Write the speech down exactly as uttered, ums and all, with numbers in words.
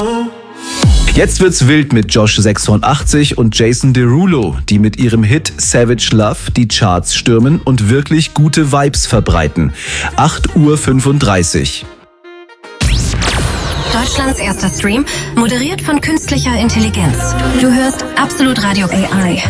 Jetzt wird's wild mit Josh sechsundachtzig und Jason Derulo, die mit ihrem Hit Savage Love die Charts stürmen und wirklich gute Vibes verbreiten. acht Uhr fünfunddreißig. Deutschlands erster Stream, moderiert von künstlicher Intelligenz. Du hörst Absolut Radio A I.